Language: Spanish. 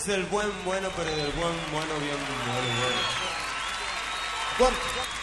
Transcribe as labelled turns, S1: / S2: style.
S1: es del buen bueno, pero del buen bueno bien bueno. Bueno.